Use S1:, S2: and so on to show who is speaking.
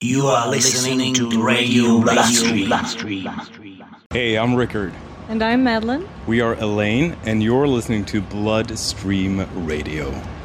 S1: You are listening to Radio Bloodstream.
S2: Hey, I'm Rickard.
S3: And I'm Madeline.
S2: We are Elaine, and you're listening to Bloodstream Radio.